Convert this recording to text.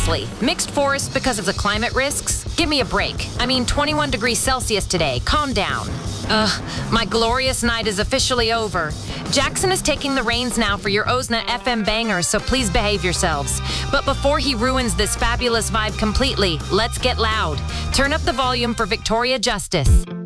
Seriously, mixed forest because of the climate risks? Give me a break. I mean, 21 degrees Celsius today. Calm down. My glorious night is officially over. Jackson is taking the reins now for your OZNA FM bangers, so please behave yourselves. But before he ruins this fabulous vibe completely, let's get loud. Turn up the volume for Victoria Justice.